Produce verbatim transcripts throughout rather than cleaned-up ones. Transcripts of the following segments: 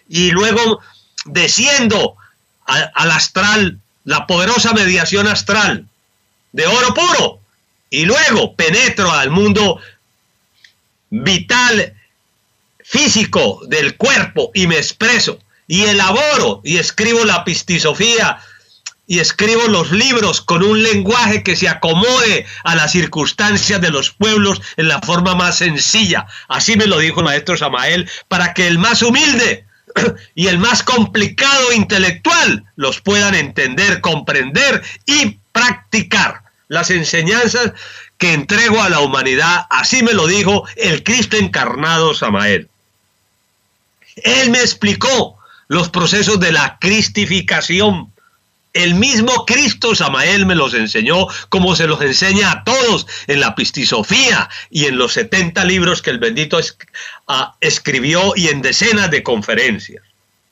y luego desciendo a, al astral, la poderosa mediación astral de oro puro, y luego penetro al mundo vital, físico del cuerpo y me expreso y elaboro y escribo la pistisofía y escribo los libros con un lenguaje que se acomode a las circunstancias de los pueblos en la forma más sencilla. Así me lo dijo el maestro Samael, para que el más humilde y el más complicado intelectual los puedan entender, comprender y practicar las enseñanzas que entrego a la humanidad. Así me lo dijo el Cristo encarnado Samael. Él me explicó los procesos de la cristificación. El mismo Cristo Samael me los enseñó, como se los enseña a todos en la Pistisofía y en los setenta libros que el bendito es, uh, escribió y en decenas de conferencias.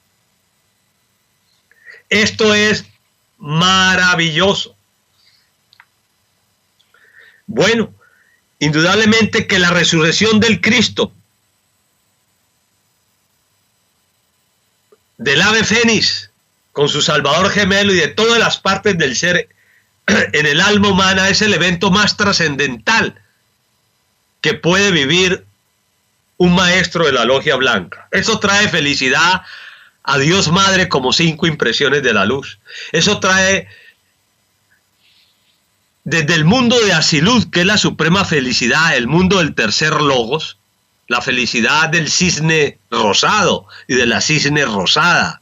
Esto es maravilloso. Bueno, indudablemente que la resurrección del Cristo, del ave fénix, con su Salvador gemelo y de todas las partes del ser en el alma humana, es el evento más trascendental que puede vivir un maestro de la logia blanca. Eso trae felicidad a Dios Madre como cinco impresiones de la luz. Eso trae desde el mundo de Asilud, que es la suprema felicidad, el mundo del tercer logos, la felicidad del cisne rosado y de la cisne rosada,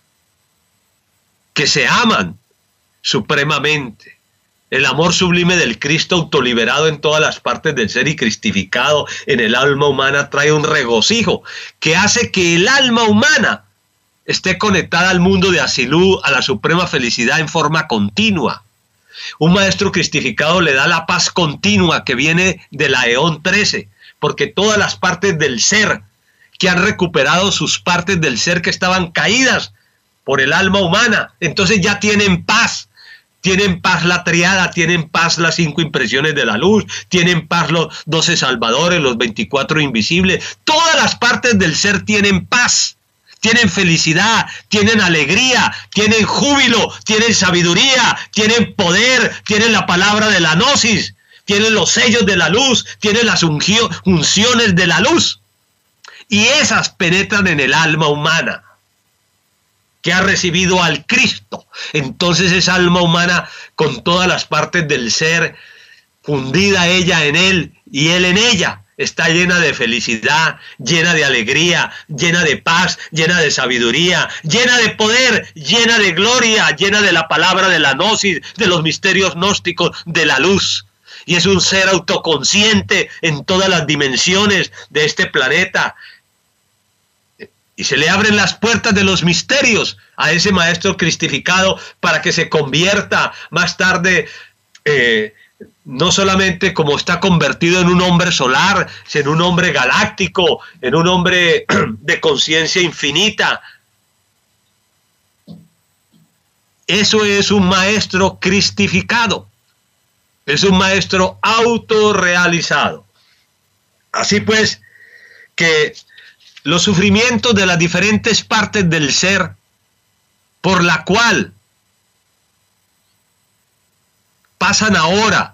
que se aman supremamente. El amor sublime del Cristo autoliberado en todas las partes del ser y cristificado en el alma humana trae un regocijo que hace que el alma humana esté conectada al mundo de Asilú, a la suprema felicidad en forma continua. Un maestro cristificado le da la paz continua que viene de la eón trece, porque todas las partes del ser que han recuperado sus partes del ser que estaban caídas por el alma humana, entonces ya tienen paz. Tienen paz la triada, tienen paz las cinco impresiones de la luz, tienen paz los doce salvadores, los veinticuatro invisibles. Todas las partes del ser tienen paz, tienen felicidad, tienen alegría, tienen júbilo, tienen sabiduría, tienen poder, tienen la palabra de la gnosis, tienen los sellos de la luz, tienen las unciones de la luz. Y esas penetran en el alma humana, que ha recibido al Cristo. Entonces esa alma humana, con todas las partes del ser, fundida ella en él y él en ella, está llena de felicidad, llena de alegría, llena de paz, llena de sabiduría, llena de poder, llena de gloria, llena de la palabra de la gnosis, de los misterios gnósticos, de la luz. Y es un ser autoconsciente en todas las dimensiones de este planeta. Y se le abren las puertas de los misterios a ese maestro cristificado para que se convierta más tarde, eh, no solamente como está convertido en un hombre solar, sino en un hombre galáctico, en un hombre de conciencia infinita. Eso es un maestro cristificado. Es un maestro autorrealizado. Así pues, que los sufrimientos de las diferentes partes del ser por la cual pasan ahora,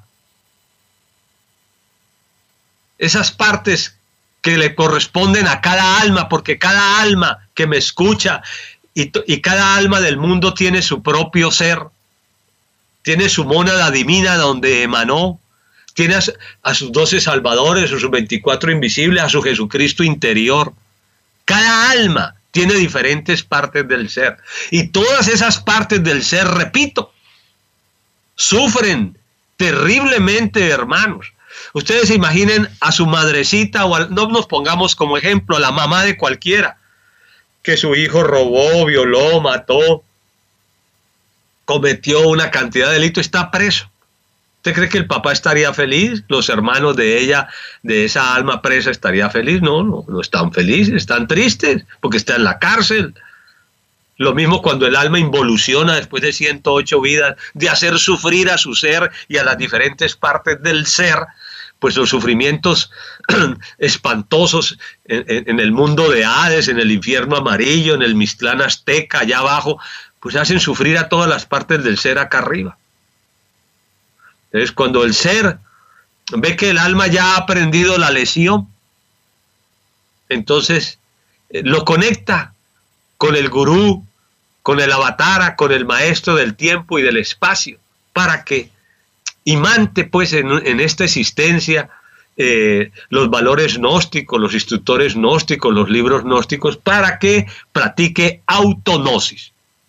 esas partes que le corresponden a cada alma, porque cada alma que me escucha y, y cada alma del mundo tiene su propio ser, tiene su mónada divina donde emanó, tiene a, a sus doce salvadores, a sus veinticuatro invisibles, a su Jesucristo interior. Cada alma tiene diferentes partes del ser. Y todas esas partes del ser, repito, sufren terriblemente, hermanos. Ustedes se imaginen a su madrecita, o a, no nos pongamos como ejemplo a la mamá de cualquiera, que su hijo robó, violó, mató, cometió una cantidad de delitos, está preso. ¿Usted cree que el papá estaría feliz? ¿Los hermanos de ella, de esa alma presa, estaría feliz? No, no, no están felices, están tristes, porque está en la cárcel. Lo mismo cuando el alma involuciona después de ciento ocho vidas, de hacer sufrir a su ser y a las diferentes partes del ser, pues los sufrimientos espantosos en, en, en el mundo de Hades, en el infierno amarillo, en el Mictlán azteca, allá abajo, pues hacen sufrir a todas las partes del ser acá arriba. Entonces, cuando el ser ve que el alma ya ha aprendido la lección, entonces eh, lo conecta con el gurú, con el avatara, con el maestro del tiempo y del espacio, para que imante pues en, en esta existencia eh, los valores gnósticos, los instructores gnósticos, los libros gnósticos, para que practique autognosis.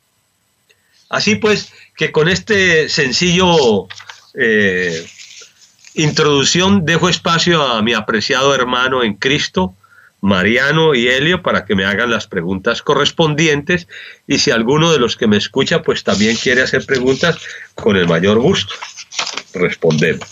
Así pues, que con este sencillo eh, introducción dejo espacio a mi apreciado hermano en Cristo, Mariano y Helio, para que me hagan las preguntas correspondientes, y si alguno de los que me escucha pues también quiere hacer preguntas, con el mayor gusto respondemos.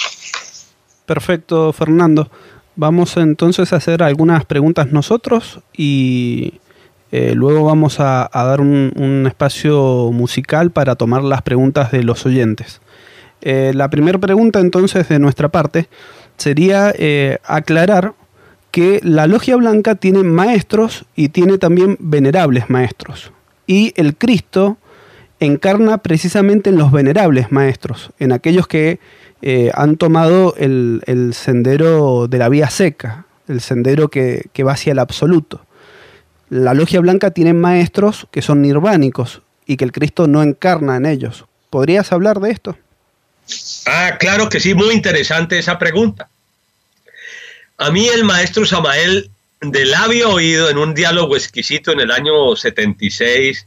Perfecto, Fernando. Vamos entonces a hacer algunas preguntas nosotros y eh, luego vamos a, a dar un, un espacio musical para tomar las preguntas de los oyentes. Eh, la primera pregunta entonces de nuestra parte sería eh, aclarar que la Logia Blanca tiene maestros y tiene también venerables maestros. Y el Cristo encarna precisamente en los venerables maestros, en aquellos que eh, han tomado el, el sendero de la vía seca, el sendero que, que va hacia el absoluto. La Logia Blanca tiene maestros que son nirvánicos y que el Cristo no encarna en ellos. ¿Podrías hablar de esto? Ah, claro que sí, muy interesante esa pregunta. A mí el maestro Samael, de labio oído, en un diálogo exquisito en el año setenta y seis,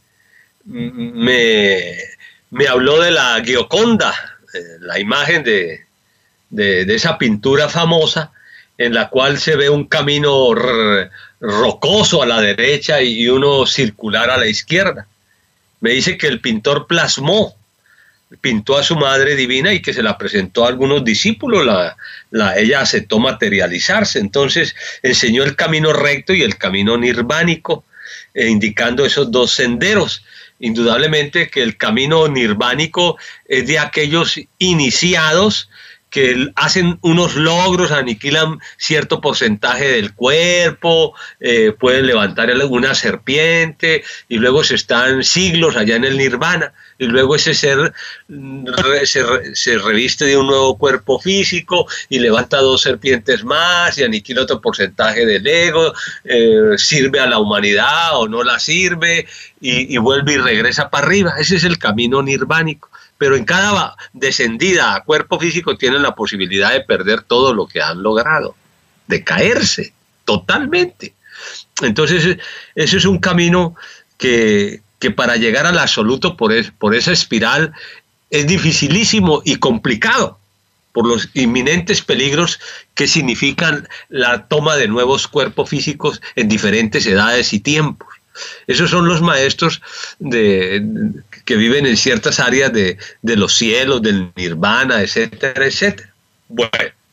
me, me habló de la Gioconda, la imagen de, de, de esa pintura famosa, en la cual se ve un camino rocoso a la derecha y uno circular a la izquierda. Me dice que el pintor plasmó, pintó a su Madre Divina y que se la presentó a algunos discípulos, la, la, ella aceptó materializarse, entonces enseñó el camino recto y el camino nirvánico, eh, indicando esos dos senderos. Indudablemente que el camino nirvánico es de aquellos iniciados que hacen unos logros, aniquilan cierto porcentaje del cuerpo, eh, pueden levantar alguna serpiente y luego se están siglos allá en el nirvana y luego ese ser re, se, se reviste de un nuevo cuerpo físico y levanta dos serpientes más y aniquila otro porcentaje del ego, eh, sirve a la humanidad o no la sirve y, y vuelve y regresa para arriba. Ese es el camino nirvánico. Pero en cada descendida a cuerpo físico tienen la posibilidad de perder todo lo que han logrado, de caerse totalmente. Entonces, ese es un camino que, que para llegar al absoluto por, es, por esa espiral es dificilísimo y complicado, por los inminentes peligros que significan la toma de nuevos cuerpos físicos en diferentes edades y tiempos. Esos son los maestros de, de, que viven en ciertas áreas de, de los cielos, del nirvana, etcétera, etcétera. Bueno,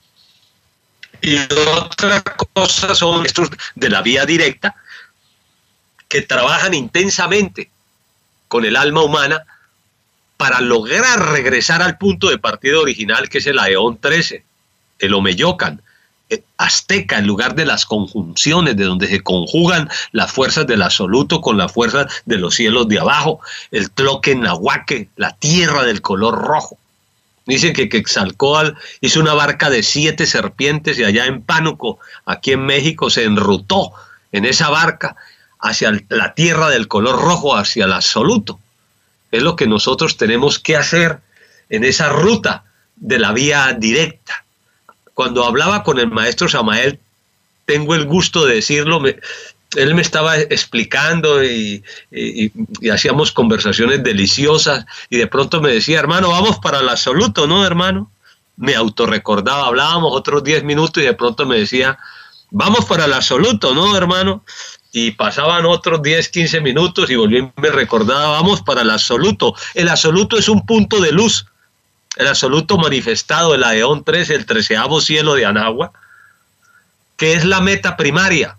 y otra cosa son maestros de la vía directa que trabajan intensamente con el alma humana para lograr regresar al punto de partida original, que es el Aeón trece, el Omeyocan, azteca, en lugar de las conjunciones, de donde se conjugan las fuerzas del absoluto con las fuerzas de los cielos de abajo, el Tloquenahuaque, la tierra del color rojo. Dicen que Quetzalcóatl hizo una barca de siete serpientes y allá en Pánuco, aquí en México, se enrutó en esa barca hacia la tierra del color rojo, hacia el absoluto. Es lo que nosotros tenemos que hacer en esa ruta de la vía directa. Cuando hablaba con el maestro Samael, tengo el gusto de decirlo, me, él me estaba explicando y, y, y hacíamos conversaciones deliciosas y de pronto me decía, hermano, vamos para el absoluto, ¿no, hermano? Me autorrecordaba, hablábamos otros diez minutos y de pronto me decía, vamos para el absoluto, ¿no, hermano? Y pasaban otros diez, quince minutos y volví y me recordaba, vamos para el absoluto. El absoluto es un punto de luz. El absoluto manifestado, el Aeón trece, el treceavo cielo de Anáhuac, que es la meta primaria,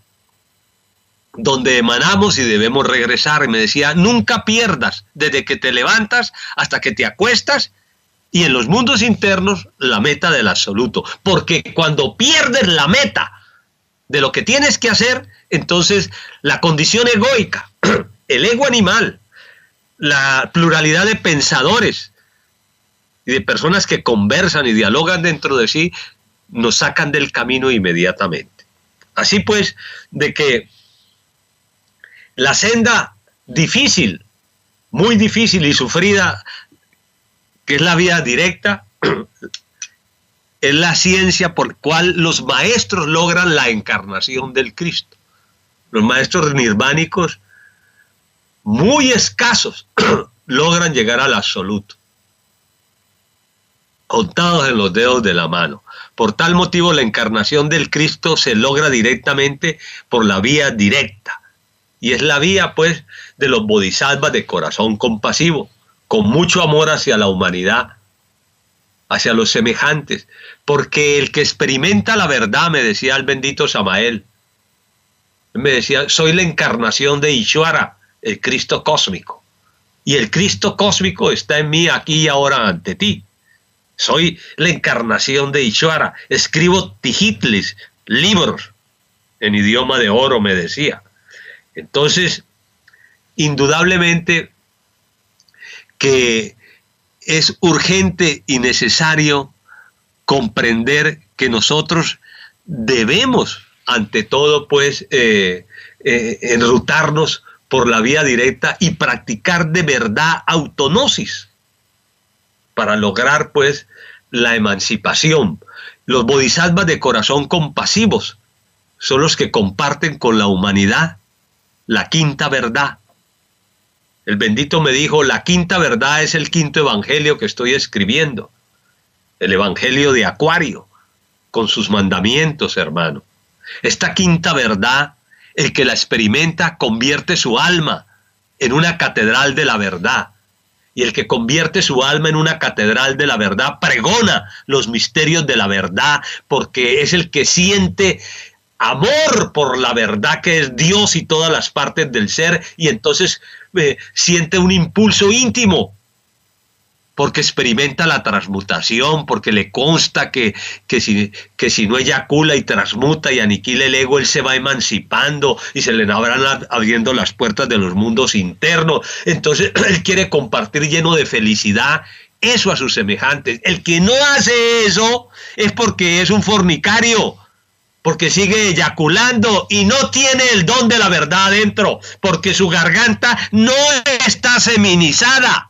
donde emanamos y debemos regresar. Y me decía, nunca pierdas, desde que te levantas hasta que te acuestas, y en los mundos internos la meta del absoluto. Porque cuando pierdes la meta de lo que tienes que hacer, entonces la condición egoica, el ego animal, la pluralidad de pensadores y de personas que conversan y dialogan dentro de sí, nos sacan del camino inmediatamente. Así pues, de que la senda difícil, muy difícil y sufrida, que es la vía directa, es la ciencia por la cual los maestros logran la encarnación del Cristo. Los maestros nirvánicos, muy escasos, logran llegar al absoluto, contados en los dedos de la mano. Por tal motivo, la encarnación del Cristo se logra directamente por la vía directa. Y es la vía, pues, de los bodhisattvas de corazón compasivo, con mucho amor hacia la humanidad, hacia los semejantes. Porque el que experimenta la verdad, me decía el bendito Samael, me decía, soy la encarnación de Ishvara, el Cristo cósmico. Y el Cristo cósmico está en mí aquí y ahora ante ti. Soy la encarnación de Ishvara. Escribo tijitlis, libros, en idioma de oro, me decía. Entonces, indudablemente que es urgente y necesario comprender que nosotros debemos, ante todo, pues, eh, eh, enrutarnos por la vía directa y practicar de verdad autonosis para lograr, pues, la emancipación. Los bodhisattvas de corazón compasivos son los que comparten con la humanidad la quinta verdad. El bendito me dijo, la quinta verdad es el quinto evangelio que estoy escribiendo. El evangelio de Acuario, con sus mandamientos, hermano. Esta quinta verdad, el que la experimenta convierte su alma en una catedral de la verdad. Y el que convierte su alma en una catedral de la verdad pregona los misterios de la verdad, porque es el que siente amor por la verdad que es Dios y todas las partes del ser, y entonces eh, siente un impulso íntimo, porque experimenta la transmutación, porque le consta que, que, si, que si no eyacula y transmuta y aniquila el ego, él se va emancipando y se le van abriendo las puertas de los mundos internos. Entonces él quiere compartir lleno de felicidad eso a sus semejantes. El que no hace eso es porque es un fornicario, porque sigue eyaculando y no tiene el don de la verdad adentro, porque su garganta no está seminizada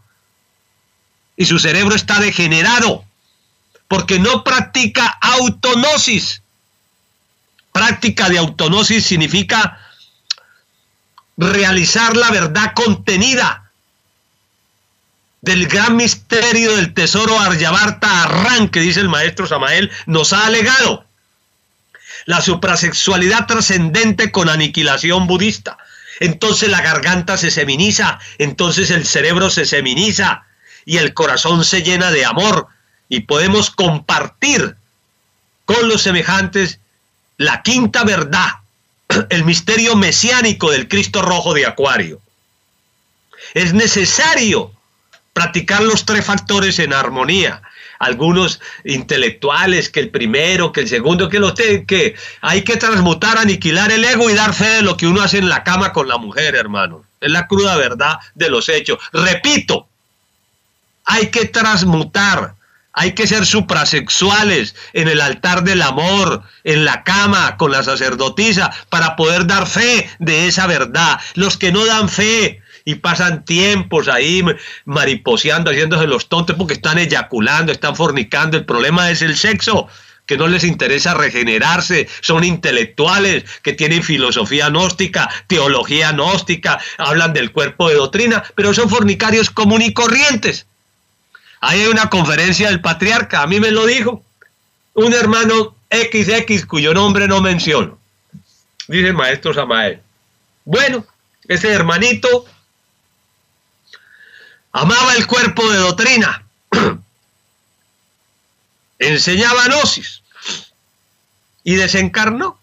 y su cerebro está degenerado, porque no practica autonosis. Práctica de autonosis significa realizar la verdad contenida del gran misterio del tesoro Aryavarta Arran, que dice el maestro Samael, nos ha legado. La suprasexualidad trascendente con aniquilación budista. Entonces la garganta se seminiza, entonces el cerebro se seminiza y el corazón se llena de amor y podemos compartir con los semejantes la quinta verdad, el misterio mesiánico del Cristo rojo de Acuario. Es necesario practicar los tres factores en armonía. Algunos intelectuales, que el primero, que el segundo, que los que hay que transmutar, aniquilar el ego y dar fe de lo que uno hace en la cama con la mujer, hermano. Es la cruda verdad de los hechos. Repito, hay que transmutar, hay que ser suprasexuales en el altar del amor, en la cama con la sacerdotisa, para poder dar fe de esa verdad. Los que no dan fe y pasan tiempos ahí mariposeando, haciéndose los tontos porque están eyaculando, están fornicando. El problema es el sexo, que no les interesa regenerarse. Son intelectuales que tienen filosofía gnóstica, teología gnóstica, hablan del cuerpo de doctrina, pero son fornicarios comunes y corrientes. Ahí hay una conferencia del patriarca, a mí me lo dijo un hermano equis equis cuyo nombre no menciono, dice el maestro Samael. Bueno, ese hermanito amaba el cuerpo de doctrina, enseñaba gnosis y desencarnó.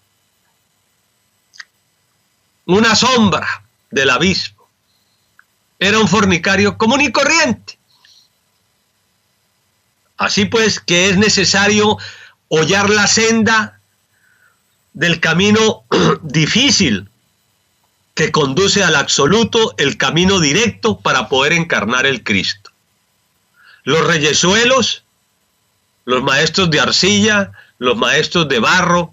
Una sombra del abismo. Era un fornicario común y corriente. Así pues que es necesario hollar la senda del camino difícil que conduce al absoluto, el camino directo para poder encarnar el Cristo. Los reyesuelos, los maestros de arcilla, los maestros de barro,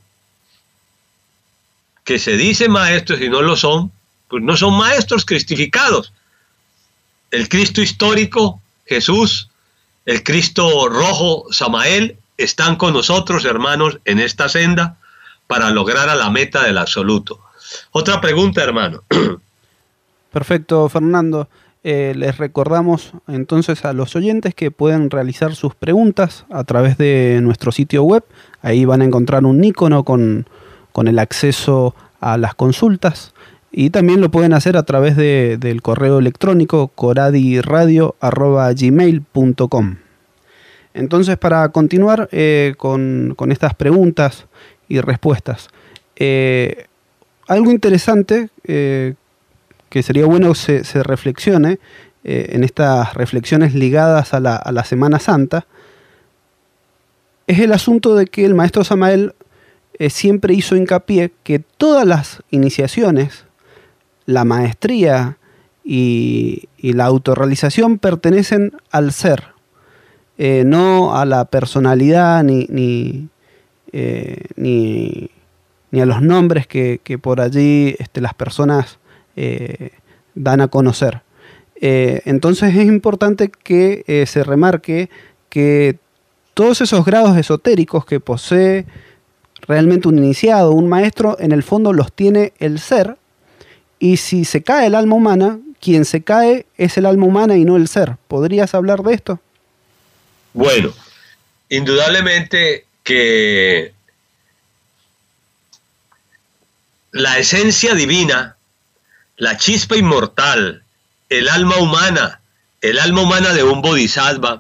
que se dicen maestros y no lo son, pues no son maestros cristificados. El Cristo histórico, Jesús, el Cristo rojo, Samael, están con nosotros, hermanos, en esta senda para lograr a la meta del absoluto. Otra pregunta, hermano. Perfecto, Fernando. Eh, les recordamos entonces a los oyentes que pueden realizar sus preguntas a través de nuestro sitio web. Ahí van a encontrar un icono con, con el acceso a las consultas. Y también lo pueden hacer a través de, del correo electrónico coradiradio arroba gmail punto com. Entonces, para continuar eh, con, con estas preguntas y respuestas, eh, algo interesante eh, que sería bueno que se, se reflexione eh, en estas reflexiones ligadas a la, a la Semana Santa es el asunto de que el maestro Samael eh, siempre hizo hincapié que todas las iniciaciones, la maestría y, y la autorrealización pertenecen al ser, eh, no a la personalidad ni, ni, eh, ni, ni a los nombres que, que por allí este, las personas eh, dan a conocer. Eh, entonces es importante que eh, se remarque que todos esos grados esotéricos que posee realmente un iniciado, un maestro, en el fondo los tiene el ser. Y si se cae el alma humana, quien se cae es el alma humana y no el ser. ¿Podrías hablar de esto? Bueno, indudablemente que la esencia divina, la chispa inmortal, el alma humana, el alma humana de un bodhisattva,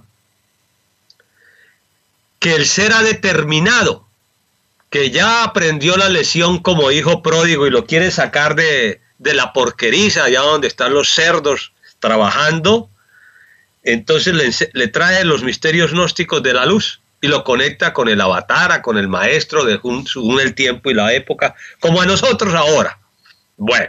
que el ser ha determinado, que ya aprendió la lección como hijo pródigo y lo quiere sacar de... de la porqueriza, allá donde están los cerdos trabajando, entonces le, le trae los misterios gnósticos de la luz y lo conecta con el avatara, con el maestro de según el tiempo y la época, como a nosotros ahora. Bueno,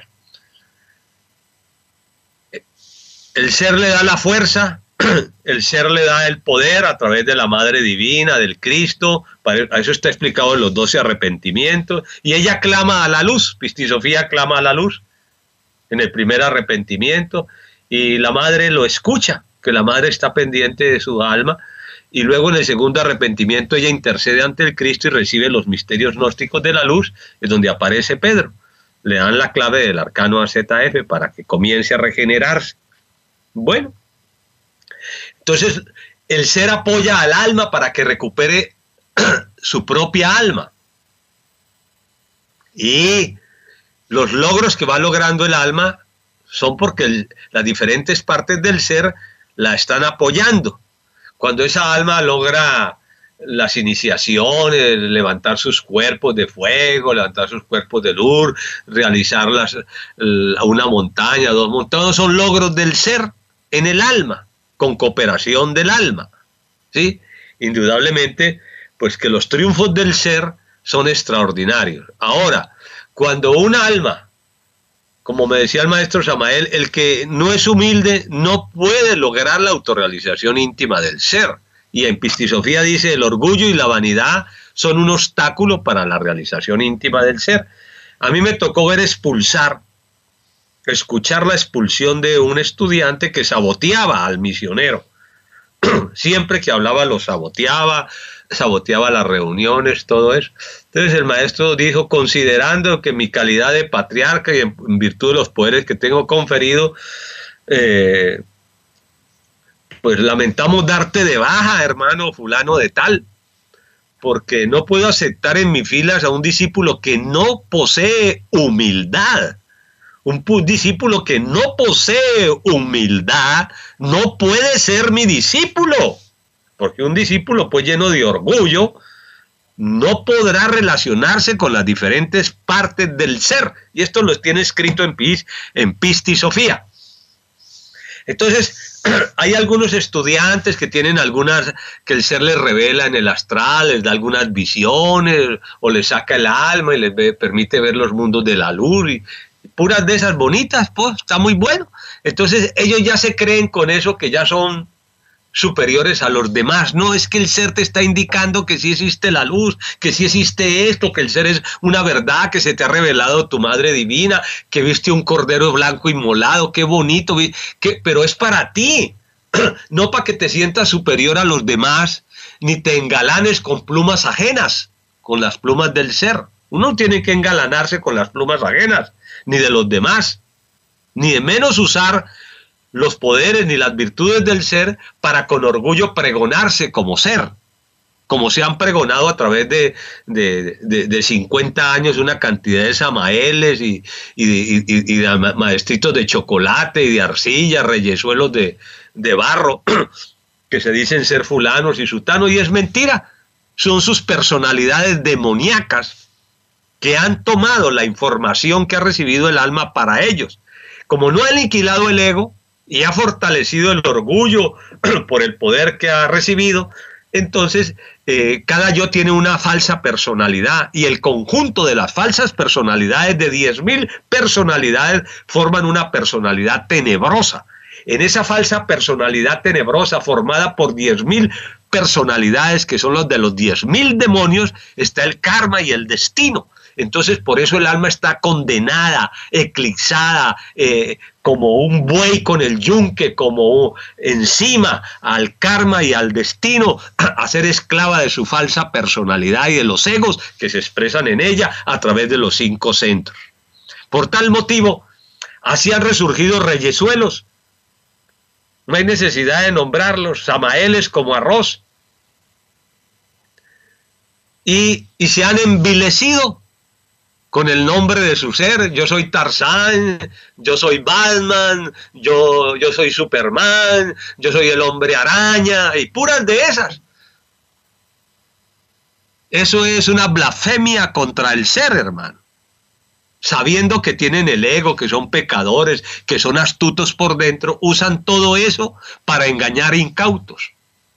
el ser le da la fuerza, el ser le da el poder a través de la Madre Divina, del Cristo, para eso está explicado en los doce arrepentimientos, y ella clama a la luz, Pistisofía clama a la luz, en el primer arrepentimiento, y la madre lo escucha, que la madre está pendiente de su alma, y luego en el segundo arrepentimiento ella intercede ante el Cristo y recibe los misterios gnósticos de la luz, es donde aparece Pedro. Le dan la clave del arcano A Z F para que comience a regenerarse. Bueno, entonces el ser apoya al alma para que recupere su propia alma. Y los logros que va logrando el alma son porque el, las diferentes partes del ser la están apoyando. Cuando esa alma logra las iniciaciones, levantar sus cuerpos de fuego, levantar sus cuerpos de luz, realizar las, una montaña, dos montañas, todos son logros del ser en el alma, con cooperación del alma, ¿sí? Indudablemente, pues que los triunfos del ser son extraordinarios. Ahora, cuando un alma, como me decía el maestro Samael, el que no es humilde no puede lograr la autorrealización íntima del ser. Y en Pistisofía dice, el orgullo y la vanidad son un obstáculo para la realización íntima del ser. A mí me tocó ver expulsar, escuchar la expulsión de un estudiante que saboteaba al misionero. Siempre que hablaba lo saboteaba, saboteaba las reuniones, todo eso. Entonces el maestro dijo, considerando que mi calidad de patriarca y en, en virtud de los poderes que tengo conferido, eh, pues lamentamos darte de baja, hermano fulano de tal, porque no puedo aceptar en mis filas a un discípulo que no posee humildad. Un discípulo que no posee humildad no puede ser mi discípulo, porque un discípulo pues lleno de orgullo no podrá relacionarse con las diferentes partes del ser, y esto lo tiene escrito en, Pis, en Pistisofía. Entonces, hay algunos estudiantes que tienen algunas, que el ser les revela en el astral, les da algunas visiones, o les saca el alma y les ve, permite ver los mundos de la luz, y puras de esas bonitas, pues, está muy bueno. Entonces, ellos ya se creen con eso que ya son superiores a los demás. No, es que el ser te está indicando que sí existe la luz, que sí existe esto, que el ser es una verdad, que se te ha revelado tu madre divina, que viste un cordero blanco inmolado, qué bonito, que, pero es para ti, no para que te sientas superior a los demás, ni te engalanes con plumas ajenas, con las plumas del ser. Uno tiene que engalanarse con las plumas ajenas, ni de los demás, ni de menos usar los poderes ni las virtudes del ser para con orgullo pregonarse como ser, como se han pregonado a través de, de, de, de cincuenta años una cantidad de samaeles y, y, y, y de maestritos de chocolate y de arcilla, reyesuelos de, de barro, que se dicen ser fulanos y sutanos, y es mentira. Son sus personalidades demoníacas que han tomado la información que ha recibido el alma para ellos. Como no ha aniquilado el ego y ha fortalecido el orgullo por el poder que ha recibido, entonces eh, cada yo tiene una falsa personalidad, y el conjunto de las falsas personalidades de diez mil personalidades forman una personalidad tenebrosa. En esa falsa personalidad tenebrosa formada por diez mil personalidades, que son los de los diez mil demonios, está el karma y el destino. Entonces, por eso el alma está condenada, eclipsada, eh, como un buey con el yunque, como encima al karma y al destino, a ser esclava de su falsa personalidad y de los egos que se expresan en ella a través de los cinco centros. Por tal motivo, así han resurgido reyesuelos. No hay necesidad de nombrarlos, samaeles como arroz. Y, y se han envilecido con el nombre de su ser. Yo soy Tarzán, yo soy Batman, yo, yo soy Superman, yo soy el hombre araña, y puras de esas. Eso es una blasfemia contra el ser, hermano. Sabiendo que tienen el ego, que son pecadores, que son astutos por dentro, usan todo eso para engañar incautos.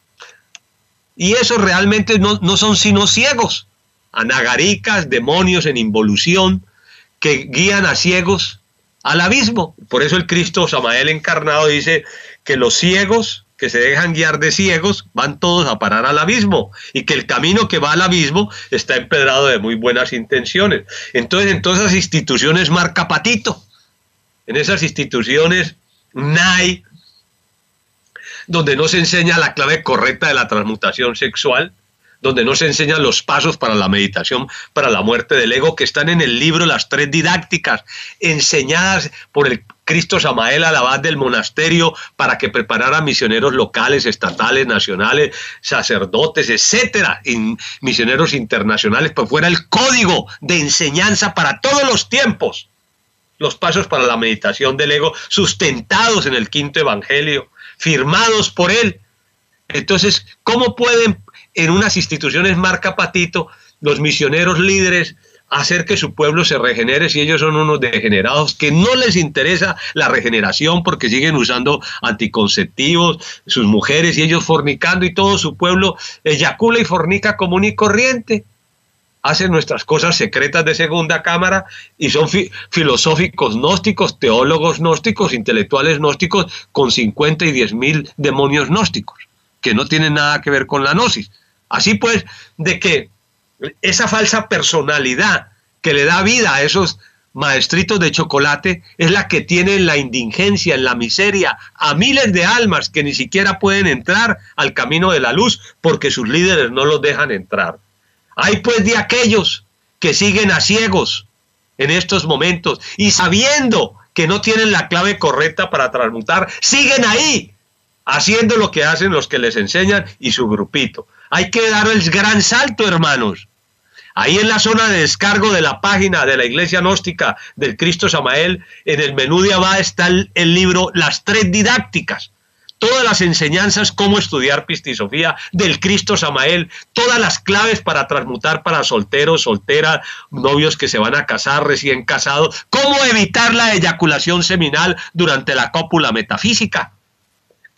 Y esos realmente no, no son sino ciegos, anagaricas, demonios en involución, que guían a ciegos al abismo. Por eso el Cristo Samael encarnado dice que los ciegos que se dejan guiar de ciegos van todos a parar al abismo, y que el camino que va al abismo está empedrado de muy buenas intenciones. Entonces, en todas esas instituciones marca patito, en esas instituciones N A I, donde no se enseña la clave correcta de la transmutación sexual, donde no se enseñan los pasos para la meditación, para la muerte del ego, que están en el libro Las Tres Didácticas, enseñadas por el Cristo Samael al abad del monasterio para que preparara misioneros locales, estatales, nacionales, sacerdotes, etcétera, y misioneros internacionales, pues fuera el código de enseñanza para todos los tiempos. Los pasos para la meditación del ego, sustentados en el quinto evangelio, firmados por él. Entonces, ¿cómo pueden en unas instituciones marca patito los misioneros líderes hacer que su pueblo se regenere si ellos son unos degenerados que no les interesa la regeneración porque siguen usando anticonceptivos, sus mujeres, y ellos fornicando, y todo su pueblo eyacula y fornica común y corriente? Hacen nuestras cosas secretas de segunda cámara y son fi filosóficos gnósticos, teólogos gnósticos, intelectuales gnósticos, con cincuenta y diez mil demonios gnósticos que no tienen nada que ver con la gnosis. Así pues, de que esa falsa personalidad que le da vida a esos maestritos de chocolate es la que tiene en la indigencia, en la miseria, a miles de almas que ni siquiera pueden entrar al camino de la luz porque sus líderes no los dejan entrar. Hay pues de aquellos que siguen a ciegos en estos momentos y sabiendo que no tienen la clave correcta para transmutar, siguen ahí haciendo lo que hacen los que les enseñan y su grupito. Hay que dar el gran salto, hermanos. Ahí en la zona de descargo de la página de la Iglesia Gnóstica del Cristo Samael, en el menú de abajo está el, el libro Las Tres Didácticas. Todas las enseñanzas, cómo estudiar pistisofía del Cristo Samael, todas las claves para transmutar para solteros, solteras, novios que se van a casar, recién casados, cómo evitar la eyaculación seminal durante la cópula metafísica.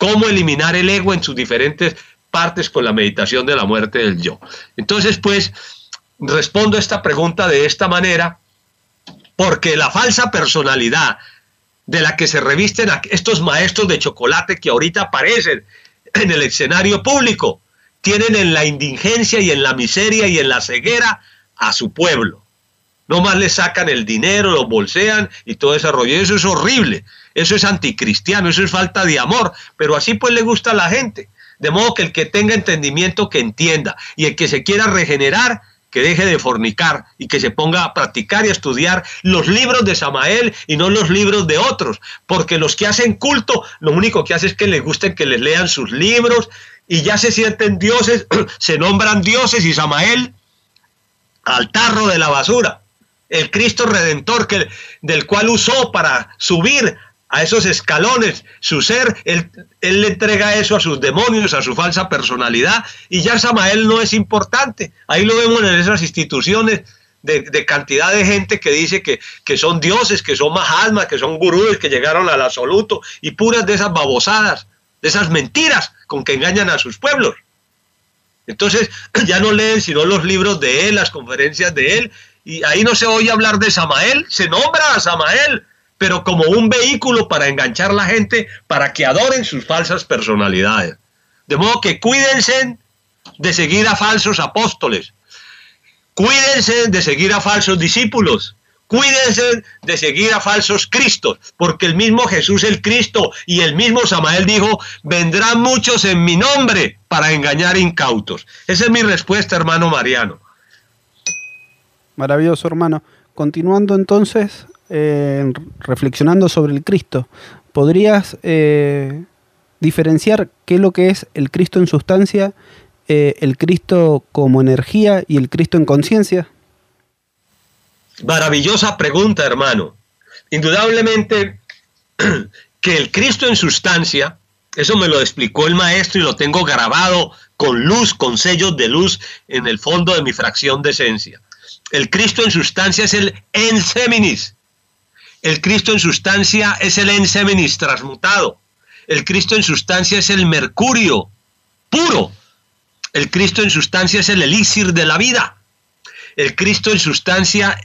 cómo eliminar el ego en sus diferentes partes con la meditación de la muerte del yo. Entonces, pues, respondo esta pregunta de esta manera, porque la falsa personalidad de la que se revisten estos maestros de chocolate que ahorita aparecen en el escenario público, tienen en la indigencia y en la miseria y en la ceguera a su pueblo. No más le sacan el dinero, lo bolsean y todo ese rollo. Eso es horrible, eso es anticristiano, eso es falta de amor, pero así pues le gusta a la gente. De modo que el que tenga entendimiento que entienda, y el que se quiera regenerar, que deje de fornicar y que se ponga a practicar y a estudiar los libros de Samael y no los libros de otros, porque los que hacen culto, lo único que hace es que les gusten que les lean sus libros y ya se sienten dioses, se nombran dioses, y Samael al tarro de la basura. El Cristo Redentor que, del cual usó para subir a esos escalones su ser, él, él le entrega eso a sus demonios, a su falsa personalidad, y ya Samael no es importante. Ahí lo vemos en esas instituciones de, de cantidad de gente que dice que, que son dioses, que son mahatmas, que son gurúes, que llegaron al absoluto, y puras de esas babosadas, de esas mentiras con que engañan a sus pueblos. Entonces ya no leen sino los libros de él, las conferencias de él, y ahí no se oye hablar de Samael, se nombra a Samael, pero como un vehículo para enganchar a la gente para que adoren sus falsas personalidades. De modo que cuídense de seguir a falsos apóstoles, cuídense de seguir a falsos discípulos, cuídense de seguir a falsos cristos, porque el mismo Jesús el Cristo y el mismo Samael dijo, vendrán muchos en mi nombre para engañar incautos. Esa es mi respuesta, hermano Mariano. Maravilloso, hermano. Continuando entonces, eh, reflexionando sobre el Cristo, ¿podrías eh, diferenciar qué es lo que es el Cristo en sustancia, eh, el Cristo como energía y el Cristo en conciencia? Maravillosa pregunta, hermano. Indudablemente que el Cristo en sustancia, eso me lo explicó el maestro y lo tengo grabado con luz, con sellos de luz en el fondo de mi fracción de esencia. El Cristo en sustancia es el enseminis. El Cristo en sustancia es el enseminis transmutado. El Cristo en sustancia es el mercurio puro. El Cristo en sustancia es el elixir de la vida. El Cristo en sustancia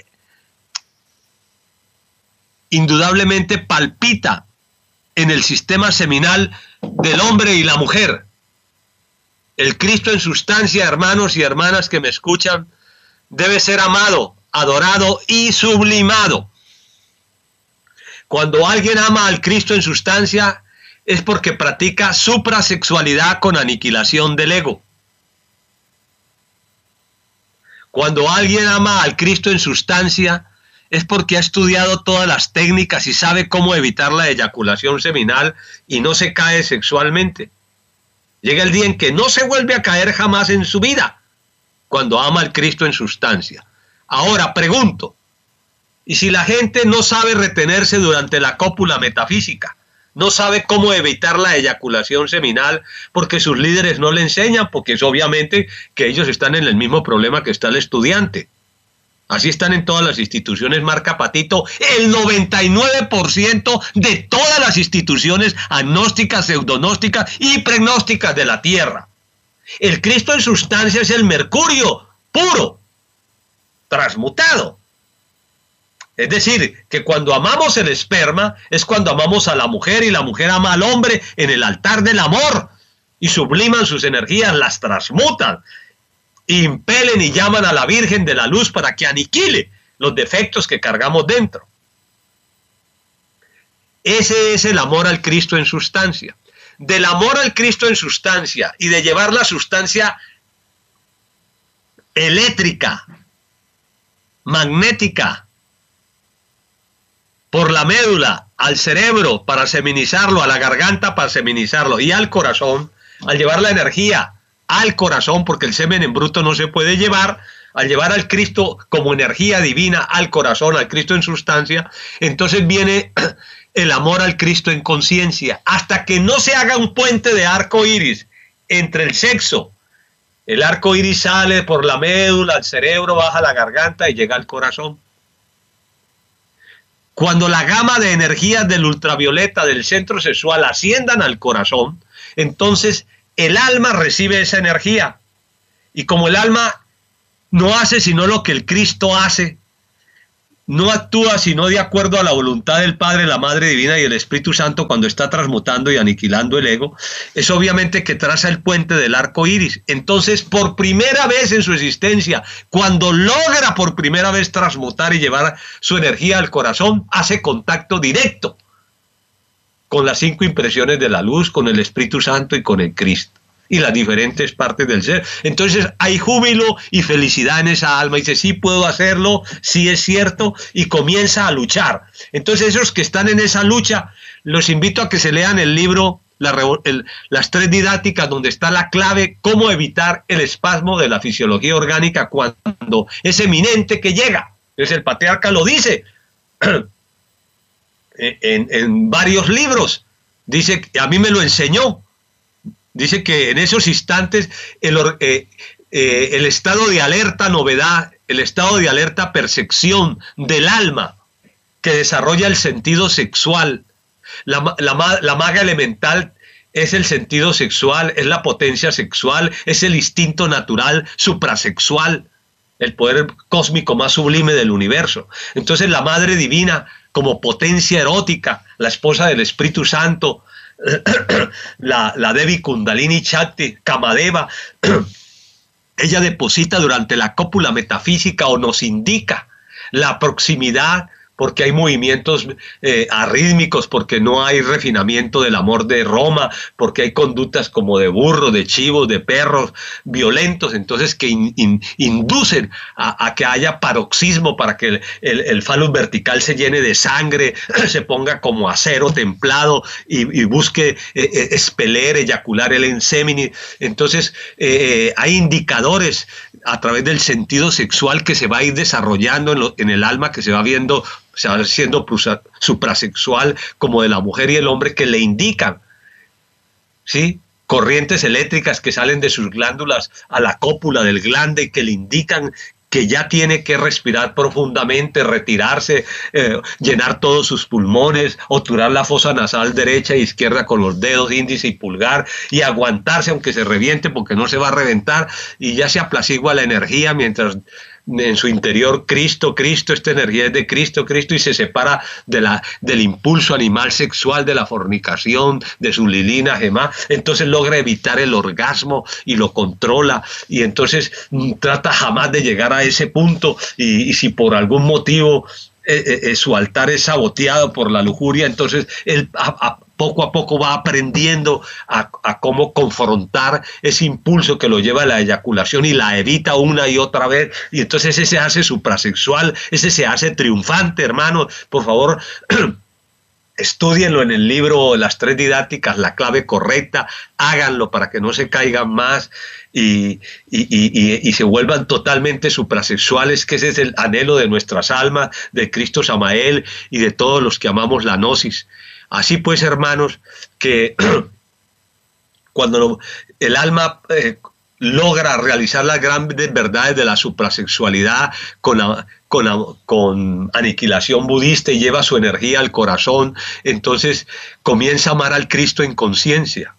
indudablemente palpita en el sistema seminal del hombre y la mujer. El Cristo en sustancia, hermanos y hermanas que me escuchan, debe ser amado, adorado y sublimado. Cuando alguien ama al Cristo en sustancia, es porque practica suprasexualidad con aniquilación del ego. Cuando alguien ama al Cristo en sustancia, es porque ha estudiado todas las técnicas y sabe cómo evitar la eyaculación seminal y no se cae sexualmente. Llega el día en que no se vuelve a caer jamás en su vida, cuando ama al Cristo en sustancia. Ahora pregunto, ¿y si la gente no sabe retenerse durante la cópula metafísica? No sabe cómo evitar la eyaculación seminal porque sus líderes no le enseñan, porque es obviamente que ellos están en el mismo problema que está el estudiante. Así están en todas las instituciones, marca Patito, el noventa y nueve por ciento de todas las instituciones agnósticas, pseudonósticas y pregnósticas de la Tierra. El Cristo en sustancia es el mercurio puro, transmutado. Es decir, que cuando amamos el esperma es cuando amamos a la mujer y la mujer ama al hombre en el altar del amor y subliman sus energías, las transmutan, impelen y llaman a la Virgen de la Luz para que aniquile los defectos que cargamos dentro. Ese es el amor al Cristo en sustancia. Del amor al Cristo en sustancia y de llevar la sustancia eléctrica, magnética, por la médula, al cerebro para seminizarlo, a la garganta para seminizarlo y al corazón, al llevar la energía al corazón, porque el semen en bruto no se puede llevar, al llevar al Cristo como energía divina al corazón, al Cristo en sustancia, entonces viene el amor al Cristo en conciencia, hasta que no se haga un puente de arco iris entre el sexo. El arco iris sale por la médula, al cerebro, baja a la garganta y llega al corazón. Cuando la gama de energías del ultravioleta del centro sexual asciendan al corazón, entonces el alma recibe esa energía. Y como el alma no hace sino lo que el Cristo hace, no actúa sino de acuerdo a la voluntad del Padre, la Madre Divina y el Espíritu Santo cuando está transmutando y aniquilando el ego, es obviamente que traza el puente del arco iris. Entonces, por primera vez en su existencia, cuando logra por primera vez transmutar y llevar su energía al corazón, hace contacto directo con las cinco impresiones de la luz, con el Espíritu Santo y con el Cristo y las diferentes partes del ser. Entonces hay júbilo y felicidad en esa alma. Y dice, sí puedo hacerlo, sí es cierto, y comienza a luchar. Entonces esos que están en esa lucha, los invito a que se lean el libro la, el, Las Tres Didácticas, donde está la clave, cómo evitar el espasmo de la fisiología orgánica cuando es eminente que llega. Entonces el patriarca lo dice en, en varios libros. Dice, a mí me lo enseñó. Dice que en esos instantes el, eh, eh, el estado de alerta novedad, el estado de alerta percepción del alma que desarrolla el sentido sexual, la, la, la maga elemental es el sentido sexual, es la potencia sexual, es el instinto natural suprasexual, el poder cósmico más sublime del universo. Entonces la Madre Divina como potencia erótica, la esposa del Espíritu Santo, la, la Devi Kundalini Shakti, Kamadeva, ella deposita durante la cópula metafísica o nos indica la proximidad, porque hay movimientos eh, arrítmicos, porque no hay refinamiento del amor de Roma, porque hay conductas como de burros, de chivos, de perros violentos, entonces que in, in, inducen a, a que haya paroxismo para que el, el, el falus vertical se llene de sangre, se ponga como acero templado y, y busque eh, expeler, eyacular el ensémini. Entonces eh, hay indicadores a través del sentido sexual que se va a ir desarrollando en, lo, en el alma, que se va viendo, se va siendo suprasexual como de la mujer y el hombre, que le indican, ¿sí?, corrientes eléctricas que salen de sus glándulas a la cópula del glande y que le indican que ya tiene que respirar profundamente, retirarse, eh, llenar todos sus pulmones, obturar la fosa nasal derecha e izquierda con los dedos índice y pulgar y aguantarse aunque se reviente, porque no se va a reventar, y ya se apacigua la energía mientras en su interior Cristo, Cristo, esta energía es de Cristo, Cristo, y se separa de la, del impulso animal sexual, de la fornicación, de su lilina, gemá. Entonces logra evitar el orgasmo y lo controla, y entonces mm, trata jamás de llegar a ese punto, y, y si por algún motivo eh, eh, su altar es saboteado por la lujuria, entonces él a, a, poco a poco va aprendiendo a, a cómo confrontar ese impulso que lo lleva a la eyaculación y la evita una y otra vez, y entonces ese se hace suprasexual, ese se hace triunfante, hermano. Por favor, estúdienlo en el libro Las Tres Didácticas, la clave correcta, háganlo para que no se caigan más y, y, y, y se vuelvan totalmente suprasexuales, que ese es el anhelo de nuestras almas, de Cristo Samael y de todos los que amamos la gnosis. Así pues, hermanos, que cuando el alma eh, logra realizar las grandes verdades de la suprasexualidad con, la, con, la, con aniquilación budista y lleva su energía al corazón, entonces comienza a amar al Cristo en conciencia.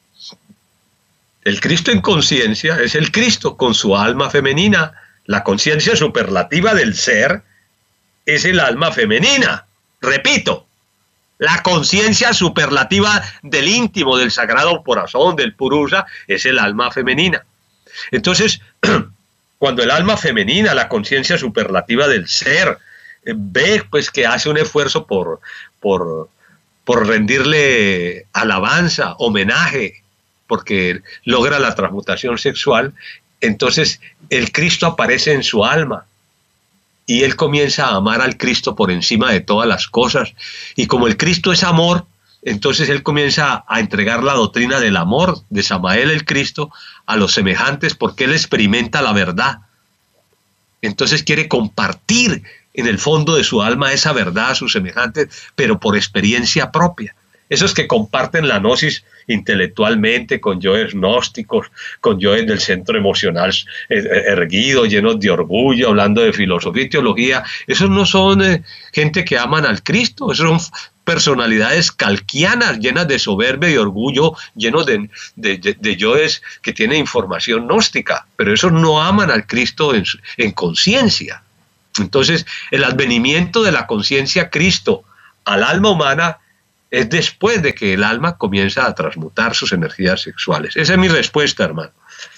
El Cristo en conciencia es el Cristo con su alma femenina. La conciencia superlativa del ser es el alma femenina. Repito. La conciencia superlativa del íntimo, del sagrado corazón, del Purusha, es el alma femenina. Entonces, cuando el alma femenina, la conciencia superlativa del ser, eh, ve pues que hace un esfuerzo por, por, por rendirle alabanza, homenaje, porque logra la transmutación sexual, entonces el Cristo aparece en su alma. Y él comienza a amar al Cristo por encima de todas las cosas. Y como el Cristo es amor, entonces él comienza a entregar la doctrina del amor de Samael el Cristo a los semejantes, porque él experimenta la verdad. Entonces quiere compartir en el fondo de su alma esa verdad a sus semejantes, pero por experiencia propia. Esos que comparten la gnosis intelectualmente, con yoes gnósticos, con yoes del centro emocional erguido, llenos de orgullo, hablando de filosofía y teología. Esos no son eh, gente que aman al Cristo, esos son personalidades calquianas, llenas de soberbia y orgullo, llenos de, de, de, de yoes que tienen información gnóstica, pero esos no aman al Cristo en, en conciencia. Entonces, el advenimiento de la conciencia Cristo al alma humana es después de que el alma comienza a transmutar sus energías sexuales. Esa es mi respuesta, hermano.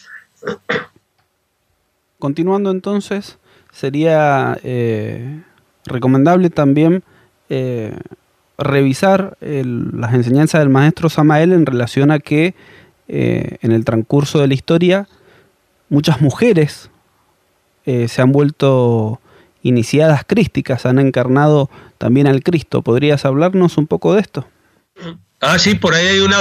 Continuando entonces, sería eh, recomendable también eh, revisar el, las enseñanzas del maestro Samael en relación a que eh, en el transcurso de la historia muchas mujeres eh, se han vuelto iniciadas crísticas, han encarnado también al Cristo. ¿Podrías hablarnos un poco de esto? Ah, sí, por ahí hay una,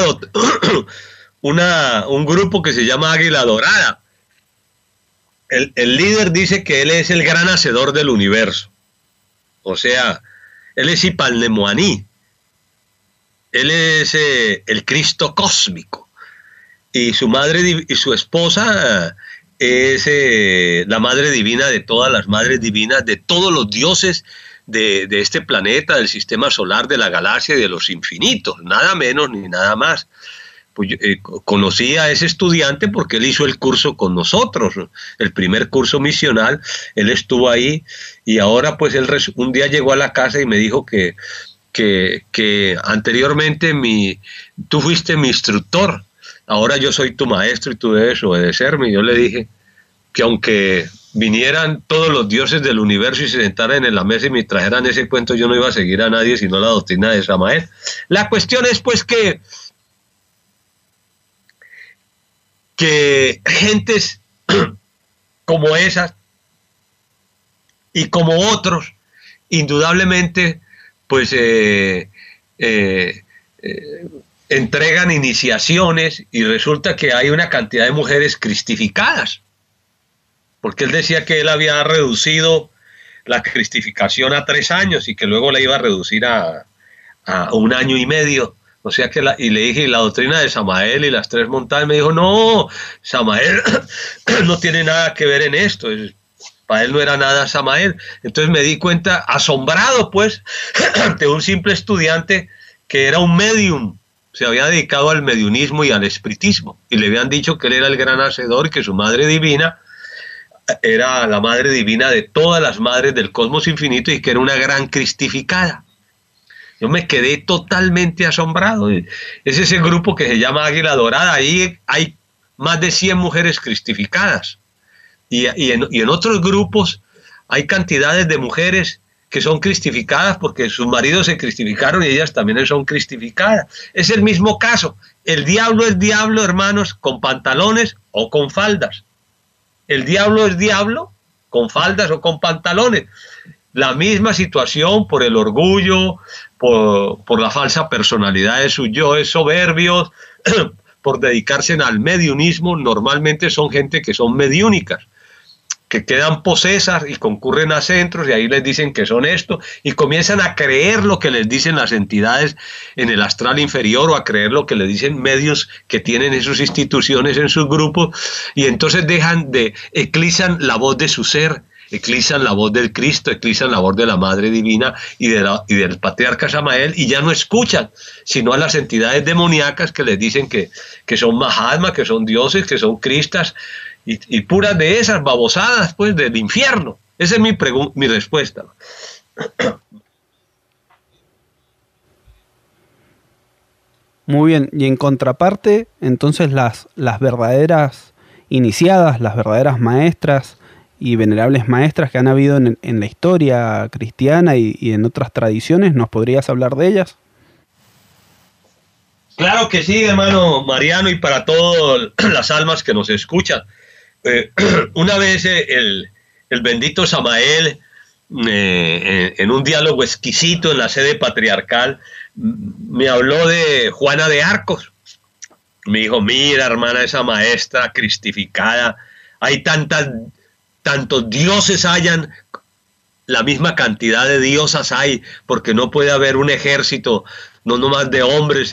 una un grupo que se llama Águila Dorada. El, el líder dice que él es el gran hacedor del universo. O sea, él es Ipalnemoaní. Él es eh, el Cristo cósmico. Y su madre y su esposa es eh, la madre divina de todas las madres divinas, de todos los dioses de, de este planeta, del sistema solar, de la galaxia y de los infinitos, nada menos ni nada más. Pues yo, eh, conocí a ese estudiante porque él hizo el curso con nosotros, el primer curso misional, él estuvo ahí y ahora pues él un día llegó a la casa y me dijo que, que, que anteriormente mi, tú fuiste mi instructor, ahora yo soy tu maestro y tú debes obedecerme. Y yo le dije que aunque vinieran todos los dioses del universo y se sentaran en la mesa y me trajeran ese cuento, yo no iba a seguir a nadie sino la doctrina de Samael. La cuestión es pues que, que gentes como esas y como otros, indudablemente, pues eh, eh, eh, entregan iniciaciones y resulta que hay una cantidad de mujeres cristificadas, porque él decía que él había reducido la cristificación a tres años y que luego la iba a reducir a, a un año y medio. O sea que la, y le dije, ¿y la doctrina de Samael y las tres montañas? Me dijo, no, Samael no tiene nada que ver en esto, para él no era nada Samael. Entonces me di cuenta, asombrado pues, ante un simple estudiante que era un medium, se había dedicado al mediunismo y al espiritismo, y le habían dicho que él era el gran hacedor y que su madre divina era la madre divina de todas las madres del cosmos infinito y que era una gran cristificada. Yo me quedé totalmente asombrado. Es ese grupo que se llama Águila Dorada. Ahí hay más de cien mujeres cristificadas. Y, y, en, y en otros grupos hay cantidades de mujeres que son cristificadas porque sus maridos se cristificaron y ellas también son cristificadas. Es el mismo caso. El diablo es diablo, hermanos, con pantalones o con faldas. El diablo es diablo con faldas o con pantalones. La misma situación por el orgullo, por, por la falsa personalidad de sus yoes soberbios, por dedicarse al mediunismo. Normalmente son gente que son mediúnicas, que quedan posesas y concurren a centros y ahí les dicen que son esto y comienzan a creer lo que les dicen las entidades en el astral inferior o a creer lo que les dicen medios que tienen en sus instituciones, en sus grupos, y entonces dejan de, eclipsan la voz de su ser, eclipsan la voz del Cristo, eclipsan la voz de la Madre Divina y, de la, y del Patriarca Samael y ya no escuchan sino a las entidades demoníacas que les dicen que, que son Mahatma, que son dioses, que son cristas, Y, y puras de esas babosadas, pues, del infierno. Esa es mi, mi respuesta. Muy bien, y en contraparte, entonces las, las verdaderas iniciadas, las verdaderas maestras y venerables maestras que han habido en, en la historia cristiana y, y en otras tradiciones, ¿nos podrías hablar de ellas? Claro que sí, hermano Mariano, y para todas las almas que nos escuchan. Eh, una vez el, el bendito Samael, eh, en un diálogo exquisito en la sede patriarcal, me habló de Juana de Arcos. Me dijo, mira, hermana, esa maestra cristificada, hay tantas, tantos dioses hayan, la misma cantidad de diosas hay, porque no puede haber un ejército, no nomás de hombres,